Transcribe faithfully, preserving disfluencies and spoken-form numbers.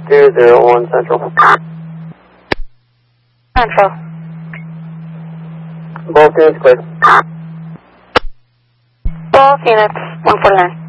two zero one Central. Central. Both units cleared. Both units, one forty-nine.